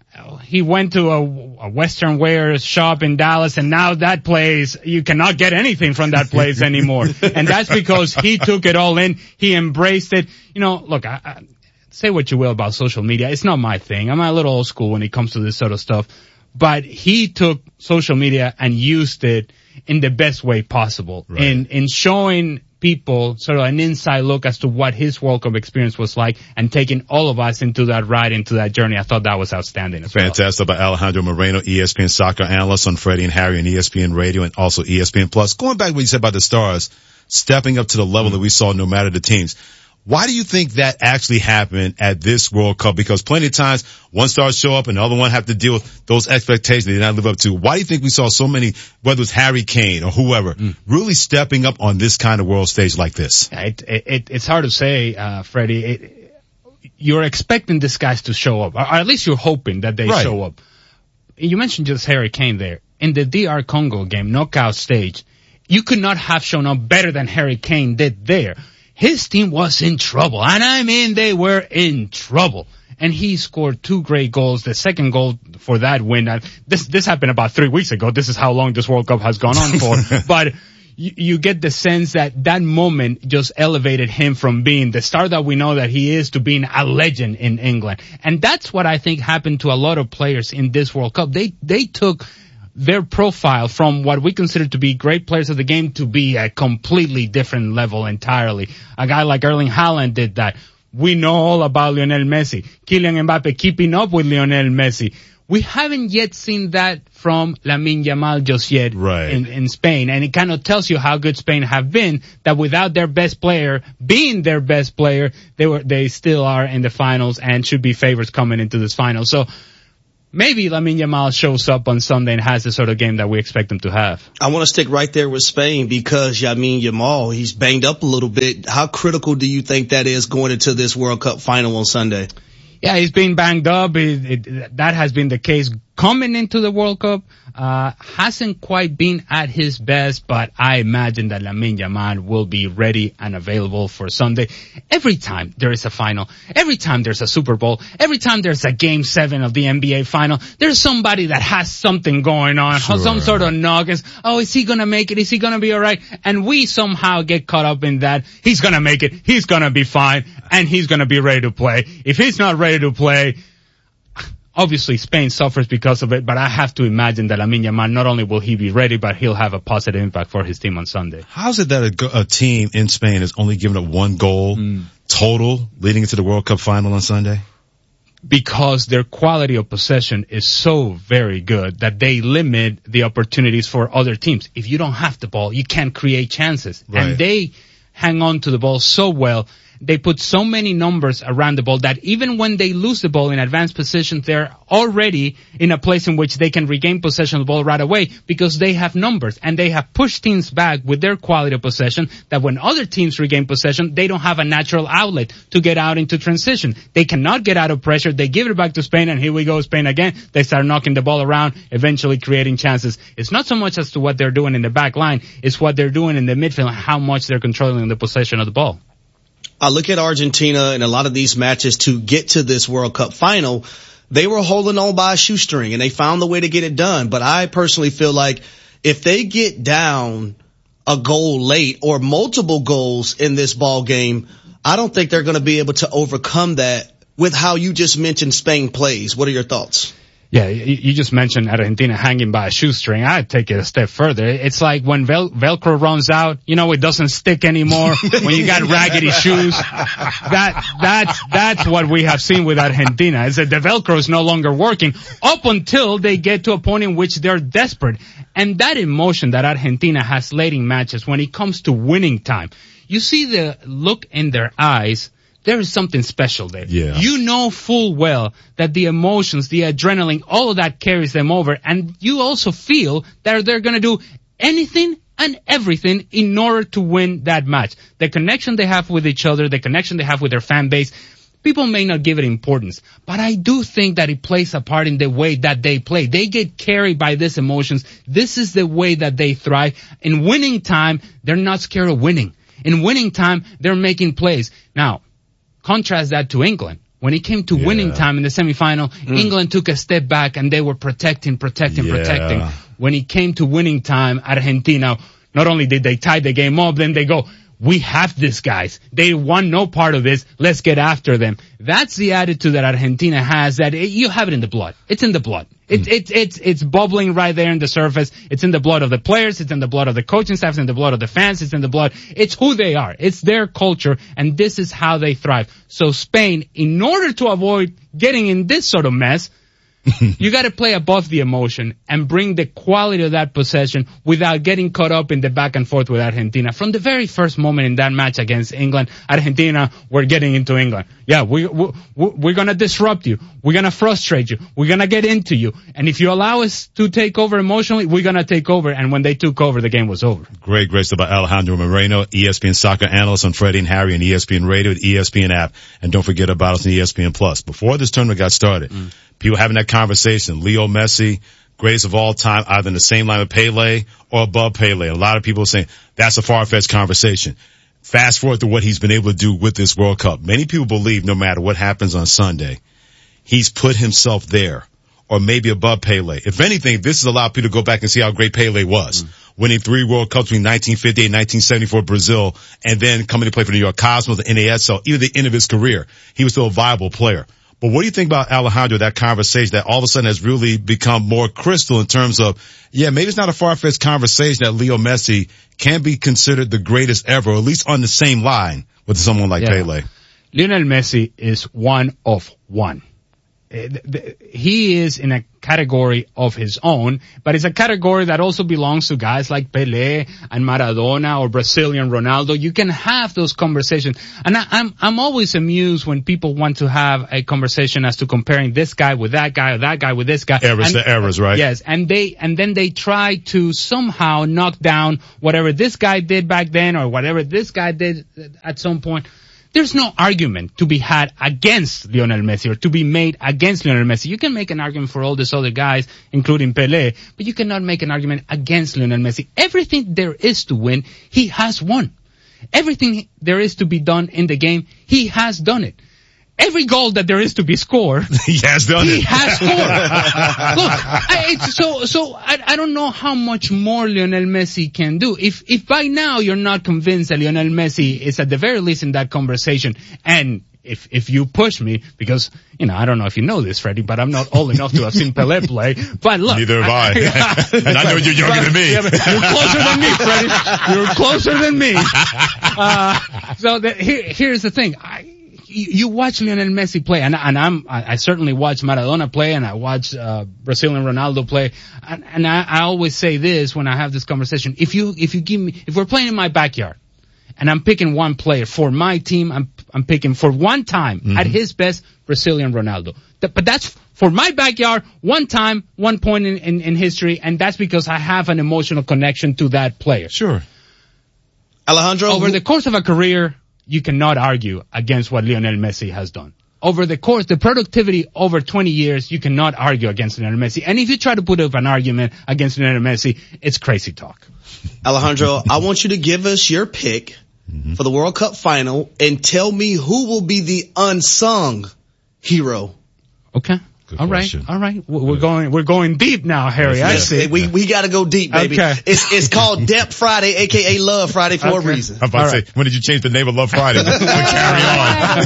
Speaker 20: He went to a, a Western wear shop in Dallas, and now that place, you cannot get anything from that place anymore. And that's because he took it all in. He embraced it. You know, look, I, I, say what you will about social media. It's not my thing. I'm a little old school when it comes to this sort of stuff. But he took social media and used it in the best way possible. Right. In, in showing people sort of an inside look as to what his World Cup experience was like and taking all of us into that ride, into that journey. I thought that was outstanding as
Speaker 1: Fantastic
Speaker 20: well.
Speaker 1: By Alejandro Moreno, E S P N soccer analyst on Freddie and Harry and E S P N Radio and also E S P N Plus. Going back to what you said about the stars stepping up to the level mm-hmm. that we saw no matter the teams. Why do you think that actually happened at this World Cup? Because plenty of times one star show up and the other one have to deal with those expectations they did not live up to. Why do you think we saw so many, whether it's Harry Kane or whoever, mm. really stepping up on this kind of world stage like this?
Speaker 20: It, it, it's hard to say, uh, Freddie. It, you're expecting these guys to show up, or at least you're hoping that they right. show up. You mentioned just Harry Kane there. In the D R Congo game, knockout stage, you could not have shown up better than Harry Kane did there. His team was in trouble, and I mean they were in trouble. And he scored two great goals. The second goal for that win, uh, this this happened about three weeks ago. This is how long this World Cup has gone on for. But you, you get the sense that that moment just elevated him from being the star that we know that he is to being a legend in England. And that's what I think happened to a lot of players in this World Cup. They they took their profile from what we consider to be great players of the game to be a completely different level entirely. A guy like Erling Haaland did that. We know all about Lionel Messi. Kylian Mbappe keeping up with Lionel Messi. We haven't yet seen that from Lamine Yamal just yet
Speaker 1: right.
Speaker 20: in, in Spain. And it kind of tells you how good Spain have been, that without their best player being their best player, they were, they still are in the finals and should be favorites coming into this final. So, maybe Lamine Yamal shows up on Sunday and has the sort of game that we expect him to have.
Speaker 2: I want to stick right there with Spain because Lamine Yamal, he's banged up a little bit. How critical do you think that is going into this World Cup final on Sunday?
Speaker 20: Yeah, he's been banged up. It, it, that has been the case coming into the World Cup. Uh, hasn't quite been at his best, but I imagine that Lamine Yamal will be ready and available for Sunday. Every time there is a final, every time there's a Super Bowl, every time there's a game seven of the N B A final, there's somebody that has something going on, sure. some sort of nuggets. Oh, is he gonna make it? Is he gonna be alright? And we somehow get caught up in that. He's gonna make it. He's gonna be fine. And he's gonna be ready to play. If he's not ready to play, obviously, Spain suffers because of it, but I have to imagine that Lamine Yamal, not only will he be ready, but he'll have a positive impact for his team on Sunday.
Speaker 1: How is it that a, a team in Spain is only given up one goal mm. total leading into the World Cup final on Sunday?
Speaker 20: Because their quality of possession is so very good that they limit the opportunities for other teams. If you don't have the ball, you can't create chances. Right. And they hang on to the ball so well. They put so many numbers around the ball that even when they lose the ball in advanced positions, they're already in a place in which they can regain possession of the ball right away because they have numbers and they have pushed teams back with their quality of possession that when other teams regain possession, they don't have a natural outlet to get out into transition. They cannot get out of pressure. They give it back to Spain and here we go, Spain again. They start knocking the ball around, eventually creating chances. It's not so much as to what they're doing in the back line, it's what they're doing in the midfield and how much they're controlling the possession of the ball.
Speaker 2: I look at Argentina and a lot of these matches to get to this World Cup final. They were holding on by a shoestring and they found the way to get it done. But I personally feel like if they get down a goal late or multiple goals in this ball game, I don't think they're going to be able to overcome that with how you just mentioned Spain plays. What are your thoughts?
Speaker 20: Yeah, you, you just mentioned Argentina hanging by a shoestring. I'd take it a step further. It's like when Vel- Velcro runs out, you know, it doesn't stick anymore. When you got raggedy shoes, that, that's, that's what we have seen with Argentina, is that the Velcro is no longer working up until they get to a point in which they're desperate. And that emotion that Argentina has late in matches when it comes to winning time, you see the look in their eyes. There is something special there.
Speaker 1: Yeah.
Speaker 20: You know full well that the emotions, the adrenaline, all of that carries them over. And you also feel that they're going to do anything and everything in order to win that match. The connection they have with each other, the connection they have with their fan base, people may not give it importance. But I do think that it plays a part in the way that they play. They get carried by these emotions. This is the way that they thrive. In winning time, they're not scared of winning. In winning time, they're making plays. Now, contrast that to England. When it came to yeah. winning time in the semifinal, mm. England took a step back and they were protecting, protecting, yeah. protecting. When it came to winning time, Argentina, not only did they tie the game up, then they go, we have these guys. They want no part of this. Let's get after them. That's the attitude that Argentina has, that it, you have it in the blood. It's in the blood. It, mm. it, it's, it's bubbling right there in the surface. It's in the blood of the players. It's in the blood of the coaching staff. It's in the blood of the fans. It's in the blood. It's who they are. It's their culture, and this is how they thrive. So Spain, in order to avoid getting in this sort of mess, you got to play above the emotion and bring the quality of that possession without getting caught up in the back and forth with Argentina. From the very first moment in that match against England, Argentina were getting into England. Yeah, we, we, we're going to disrupt you. We're going to frustrate you. We're going to get into you. And if you allow us to take over emotionally, we're going to take over. And when they took over, the game was over.
Speaker 1: Great, great stuff by Alejandro Moreno, E S P N soccer analyst on Freddie and Harry and E S P N Radio, the E S P N app. And don't forget about us on E S P N Plus. Before this tournament got started, mm. people having that conversation, Leo Messi, greatest of all time, either in the same line with Pele or above Pele. A lot of people are saying that's a far-fetched conversation. Fast forward to what he's been able to do with this World Cup. Many people believe no matter what happens on Sunday, he's put himself there or maybe above Pele. If anything, this has allowed people to go back and see how great Pele was. Mm. Winning three World Cups between nineteen fifty-eight and nineteen seventy-four Brazil, and then coming to play for the New York Cosmos, the N A S L, even the end of his career. He was still a viable player. But what do you think about Alejandro, that conversation that all of a sudden has really become more crystal in terms of, yeah, maybe it's not a far-fetched conversation that Leo Messi can be considered the greatest ever, or at least on the same line with someone like yeah. Pele?
Speaker 20: Lionel Messi is one of one. He is in a category of his own, but it's a category that also belongs to guys like Pelé and Maradona or Brazilian Ronaldo. You can have those conversations. And I, I'm, I'm always amused when people want to have a conversation as to comparing this guy with that guy or that guy with this guy.
Speaker 1: Errors to errors, right?
Speaker 20: Yes. And they, and then they try to somehow knock down whatever this guy did back then or whatever this guy did at some point. There's no argument to be had against Lionel Messi or to be made against Lionel Messi. You can make an argument for all these other guys, including Pelé, but you cannot make an argument against Lionel Messi. Everything there is to win, he has won. Everything there is to be done in the game, he has done it. Every goal that there is to be scored,
Speaker 1: he has done
Speaker 20: he
Speaker 1: it.
Speaker 20: has scored. Look, I, it's so, so I, I don't know how much more Lionel Messi can do. If, if by now you're not convinced that Lionel Messi is at the very least in that conversation, and if, if you push me, because, you know, I don't know if you know this, Freddie, but I'm not old enough to have seen Pelé play, but look.
Speaker 1: Neither have I. I, and I know you're younger than me.
Speaker 20: Yeah, you're closer than me, Freddie. You're closer than me. Uh, so the, here, here's the thing. I, You watch Lionel Messi play, and, and I'm, I certainly watch Maradona play, and I watch, uh, Brazilian Ronaldo play, and, and I, I always say this when I have this conversation. If you, if you give me, if we're playing in my backyard, and I'm picking one player for my team, I'm, I'm picking for one time, mm-hmm. at his best, Brazilian Ronaldo. Th- but that's for my backyard, one time, one point in, in, in history, and that's because I have an emotional connection to that player.
Speaker 1: Sure.
Speaker 2: Alejandro?
Speaker 20: Over the course of a career, you cannot argue against what Lionel Messi has done. Over the course, the productivity over twenty years, you cannot argue against Lionel Messi. And if you try to put up an argument against Lionel Messi, it's crazy talk.
Speaker 2: Alejandro, I want you to give us your pick mm-hmm. for the World Cup final and tell me who will be the unsung hero.
Speaker 20: Okay.
Speaker 1: Good
Speaker 20: all
Speaker 1: question.
Speaker 20: right, all right. We're going, we're going deep now, Harry. I see.
Speaker 2: We we got to go deep, baby.
Speaker 20: Okay.
Speaker 2: It's it's called Depth Friday, aka Love Friday, for
Speaker 20: Okay.
Speaker 2: a reason.
Speaker 1: I'm about to say, when did you change the name of Love Friday? We'll carry on.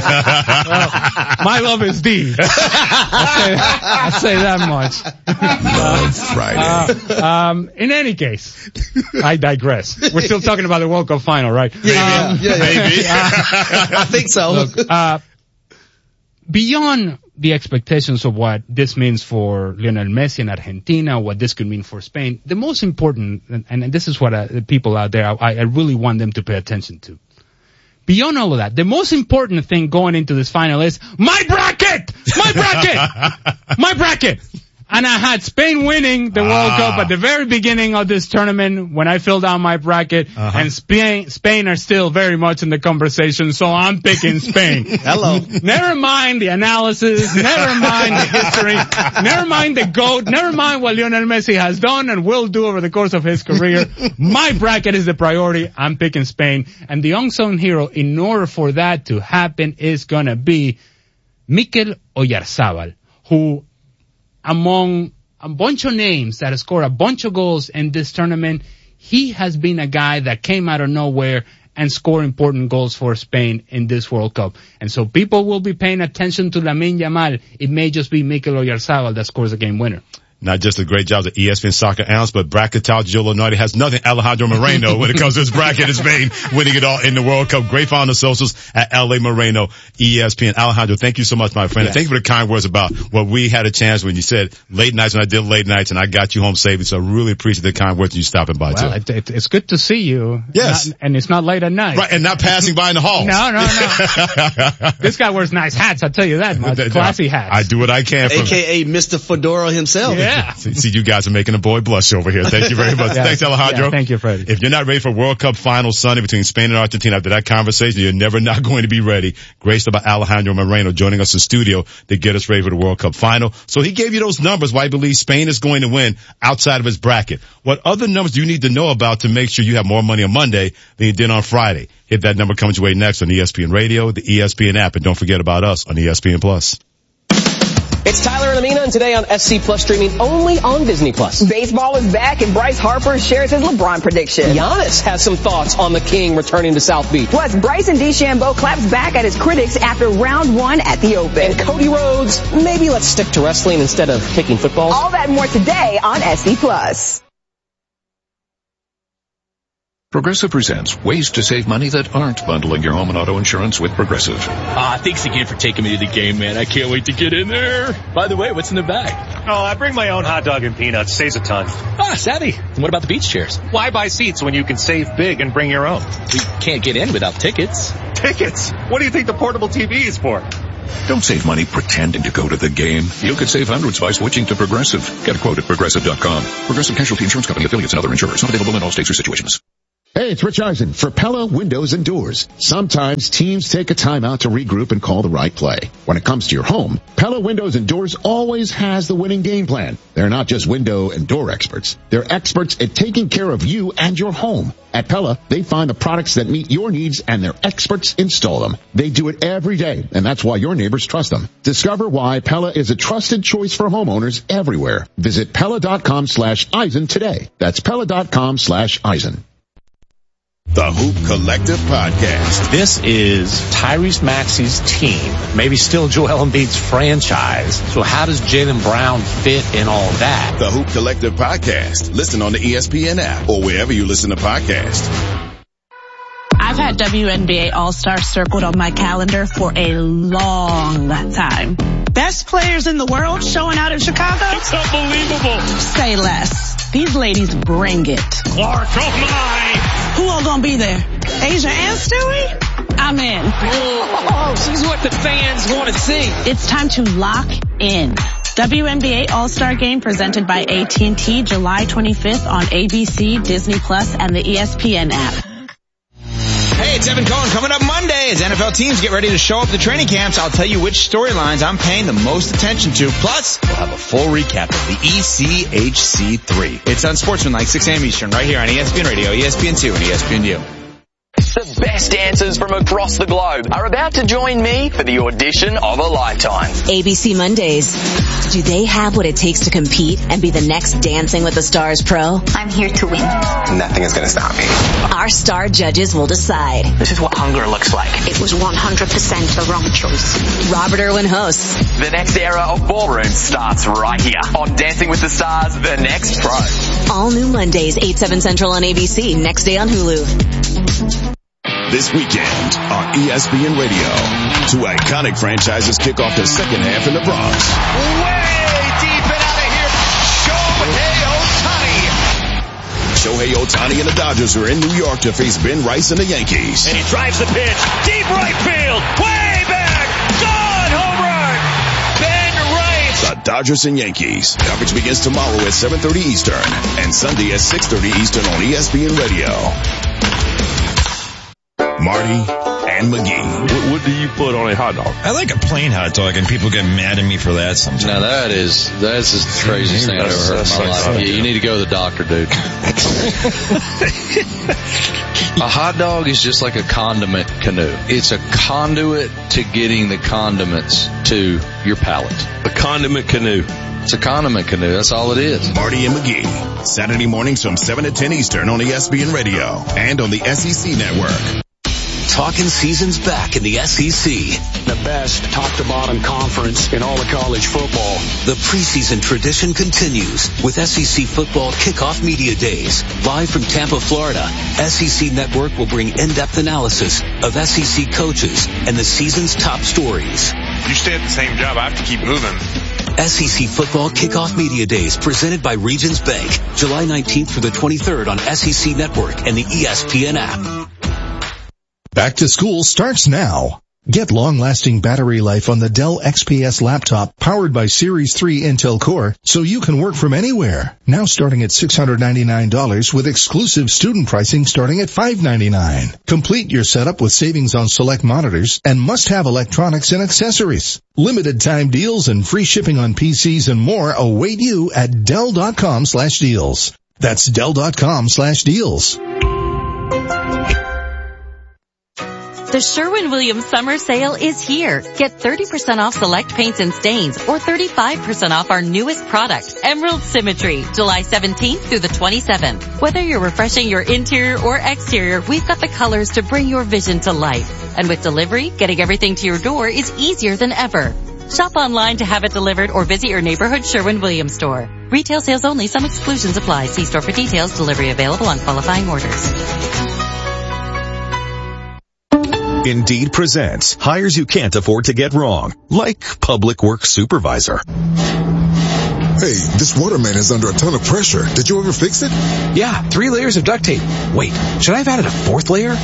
Speaker 20: My love is deep. I'll say, I'll say that much.
Speaker 5: Love Friday.
Speaker 20: Uh, um, in any case, I digress. We're still talking about the World Cup final, right?
Speaker 2: Yeah,
Speaker 20: Um,
Speaker 2: yeah, yeah.
Speaker 1: Maybe.
Speaker 2: I think so.
Speaker 20: Look, uh, beyond the expectations of what this means for Lionel Messi in Argentina, what this could mean for Spain, the most important, and, and this is what uh, the people out there, I, I really want them to pay attention to. Beyond all of that, the most important thing going into this final is my bracket! My bracket! My bracket! And I had Spain winning the ah. World Cup at the very beginning of this tournament when I filled out my bracket, uh-huh. and Spain, Spain are still very much in the conversation, so I'm picking Spain.
Speaker 2: Hello.
Speaker 20: Never mind the analysis, never mind the history, never mind the GOAT, never mind what Lionel Messi has done and will do over the course of his career. My bracket is the priority. I'm picking Spain. And the unsung hero, in order for that to happen, is gonna be Mikel Oyarzabal, who among a bunch of names that have scored a bunch of goals in this tournament, he has been a guy that came out of nowhere and scored important goals for Spain in this World Cup. And so people will be paying attention to Lamine Yamal. It may just be Mikel Oyarzabal that scores a game winner.
Speaker 1: Not just a great job as an E S P N soccer analyst, but bracketologist Joe Lunardi has nothing Alejandro Moreno when it comes to his bracket in Spain, winning it all in the World Cup. Great following the socials at L A Moreno, E S P N. Alejandro, thank you so much, my friend. Yes. Thank you for the kind words about what we had a chance when you said late nights, when I did late nights, and I got you home safely. So I really appreciate the kind words you stopping by,
Speaker 20: well,
Speaker 1: too.
Speaker 20: It, it, it's good to see you.
Speaker 1: Yes.
Speaker 20: Not, and it's not late at night.
Speaker 1: Right, and not passing by in the halls.
Speaker 20: No, no, no. This guy wears nice hats, I'll tell you that much. Classy hats.
Speaker 1: I do what I can.
Speaker 2: A K A Mister Fedora himself.
Speaker 20: Yeah.
Speaker 1: See, see you guys are making a boy blush over here. Thank you very much.
Speaker 20: yeah.
Speaker 1: Thanks, Alejandro.
Speaker 20: Yeah, thank you, Freddie.
Speaker 1: If you're not ready for World Cup final Sunday between Spain and Argentina after that conversation, you're never not going to be ready. Graced by Alejandro Moreno joining us in studio to get us ready for the World Cup final. So he gave you those numbers why he believes Spain is going to win outside of his bracket. What other numbers do you need to know about to make sure you have more money on Monday than you did on Friday? Hit that number coming your way next on E S P N Radio, the E S P N app, and don't forget about us on E S P N Plus.
Speaker 21: It's Tyler and Amina, and today on S C Plus, streaming only on Disney Plus.
Speaker 22: Baseball is back, and Bryce Harper shares his LeBron prediction.
Speaker 21: Giannis has some thoughts on the King returning to South Beach.
Speaker 22: Plus, Bryson DeChambeau claps back at his critics after round one at the Open.
Speaker 21: And Cody Rhodes, maybe let's stick to wrestling instead of kicking footballs.
Speaker 22: All that and more today on S C Plus.
Speaker 23: Progressive presents ways to save money that aren't bundling your home and auto insurance with Progressive.
Speaker 24: Ah, thanks again for taking me to the game, man. I can't wait to get in there. By the way, what's in the bag?
Speaker 25: Oh, I bring my own hot dog and peanuts. Saves a ton.
Speaker 24: Ah, savvy. And what about the beach chairs?
Speaker 25: Why buy seats when you can save big and bring your own?
Speaker 24: We can't get in without tickets.
Speaker 25: Tickets? What do you think the portable T V is for?
Speaker 23: Don't save money pretending to go to the game. You could save hundreds by switching to Progressive. Get a quote at Progressive dot com. Progressive Casualty Insurance Company, affiliates, and other insurers. Not available in all states or situations.
Speaker 26: Hey, it's Rich Eisen for Pella Windows and Doors. Sometimes teams take a time out to regroup and call the right play. When it comes to your home, Pella Windows and Doors always has the winning game plan. They're not just window and door experts. They're experts at taking care of you and your home. At Pella, they find the products that meet your needs and their experts install them. They do it every day, and that's why your neighbors trust them. Discover why Pella is a trusted choice for homeowners everywhere. Visit Pella dot com slash Eisen today. That's Pella dot com slash Eisen.
Speaker 5: The Hoop Collective Podcast.
Speaker 27: This is Tyrese Maxey's team, maybe still Joel Embiid's franchise. So how does Jaylen Brown fit in all that?
Speaker 5: The Hoop Collective Podcast. Listen on the E S P N app or wherever you listen to podcasts.
Speaker 28: I've had W N B A All-Star circled on my calendar for a long time. Best players in the world showing out in Chicago?
Speaker 25: It's unbelievable.
Speaker 28: Say less. These ladies bring it.
Speaker 25: Clark, oh my!
Speaker 28: Who all gonna be there? Asia and Stewie? I'm in.
Speaker 24: Oh, she's what the fans want to see.
Speaker 28: It's time to lock in. W N B A All-Star Game presented by A T and T July twenty-fifth on A B C, Disney Plus, and the E S P N app.
Speaker 4: Hey, it's Evan Cohen. Coming up Monday as N F L teams get ready to show up at the training camps, I'll tell you which storylines I'm paying the most attention to. Plus, we'll have a full recap of the E C H C three. It's Unsportsmanlike, six a.m. Eastern, right here on E S P N Radio, E S P N two, and E S P N U.
Speaker 3: The best dancers from across the globe are about to join me for the audition of a lifetime.
Speaker 6: A B C Mondays. Do they have what it takes to compete and be the next Dancing with the Stars pro?
Speaker 7: I'm here to win.
Speaker 3: Nothing is going to stop me.
Speaker 6: Our star judges will decide.
Speaker 3: This is what hunger looks like.
Speaker 7: It was one hundred percent the wrong choice.
Speaker 6: Robert Irwin hosts.
Speaker 3: The next era of ballroom starts right here on Dancing with the Stars, The Next Pro.
Speaker 6: All new Mondays, eight, seven Central on A B C, next day on Hulu.
Speaker 5: This weekend on E S P N Radio, two iconic franchises kick off the second half in the Bronx.
Speaker 8: Way deep and out of here, Shohei Ohtani.
Speaker 5: Shohei Ohtani and the Dodgers are in New York to face Ben Rice and the Yankees.
Speaker 25: And he drives the pitch, deep right field, way back, gone, home run, Ben Rice.
Speaker 5: The Dodgers and Yankees. Coverage begins tomorrow at seven thirty Eastern and Sunday at six thirty Eastern on E S P N Radio. Marty and McGee.
Speaker 9: What, what do you put on a hot dog?
Speaker 10: I like a plain hot dog, and people get mad at me for that sometimes.
Speaker 11: Now that is, that's the craziest thing I've ever heard in my life. Yeah, you need to go to the doctor, dude. A hot dog is just like a condiment canoe. It's a conduit to getting the condiments to your palate.
Speaker 9: A condiment canoe.
Speaker 11: It's a condiment canoe. That's all it is.
Speaker 5: Marty and McGee. Saturday mornings from seven to ten Eastern on E S P N Radio and on the S E C Network.
Speaker 12: Talking season's back in the S E C.
Speaker 29: The best top-to-bottom conference in all of college football.
Speaker 12: The preseason tradition continues with S E C Football Kickoff Media Days. Live from Tampa, Florida, S E C Network will bring in-depth analysis of S E C coaches and the season's top stories.
Speaker 30: You stay at the same job, I have to keep moving.
Speaker 12: S E C Football Kickoff Media Days presented by Regions Bank. July nineteenth through the twenty-third on S E C Network and the E S P N app.
Speaker 31: Back to school starts now. Get long-lasting battery life on the Dell X P S laptop powered by Series three Intel Core so you can work from anywhere. Now starting at six hundred ninety-nine dollars with exclusive student pricing starting at five hundred ninety-nine dollars. Complete your setup with savings on select monitors and must-have electronics and accessories. Limited time deals and free shipping on P Cs and more await you at Dell.com slash deals. That's Dell.com slash deals.
Speaker 32: The Sherwin-Williams Summer Sale is here. Get thirty percent off select paints and stains or thirty-five percent off our newest product, Emerald Symmetry, July seventeenth through the twenty-seventh. Whether you're refreshing your interior or exterior, we've got the colors to bring your vision to life. And with delivery, getting everything to your door is easier than ever. Shop online to have it delivered or visit your neighborhood Sherwin-Williams store. Retail sales only. Some exclusions apply. See store for details. Delivery available on qualifying orders.
Speaker 31: Indeed presents hires you can't afford to get wrong, like public works supervisor.
Speaker 32: Hey, this waterman is under a ton of pressure. Did you ever fix it?
Speaker 33: Yeah, three layers of duct tape. Wait, should I have added a fourth layer?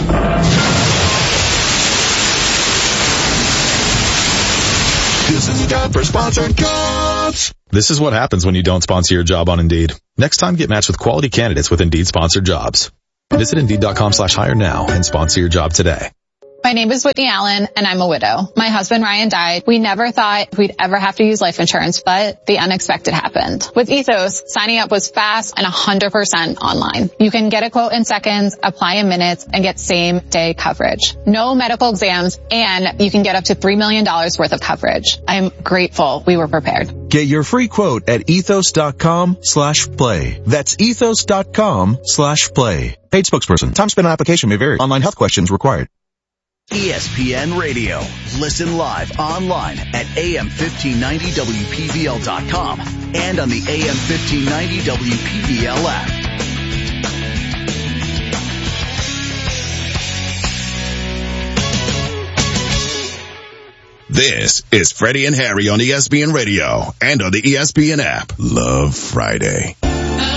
Speaker 32: This is a job for sponsored jobs.
Speaker 34: This is what happens when you don't sponsor your job on Indeed. Next time, get matched with quality candidates with Indeed sponsored jobs. Visit Indeed.com slash hire now and sponsor your job today.
Speaker 35: My name is Whitney Allen, and I'm a widow. My husband, Ryan, died. We never thought we'd ever have to use life insurance, but the unexpected happened. With Ethos, signing up was fast and one hundred percent online. You can get a quote in seconds, apply in minutes, and get same-day coverage. No medical exams, and you can get up to three million dollars worth of coverage. I'm grateful we were prepared.
Speaker 36: Get your free quote at ethos.com slash play. That's ethos.com slash play. Paid spokesperson. Time spent on application may vary. Online health questions required.
Speaker 16: E S P N Radio. Listen live online at A M fifteen ninety W P V L dot com and on the A M fifteen ninety W P V L app.
Speaker 5: This is Freddie and Harry on E S P N Radio and on the E S P N app. Love Friday.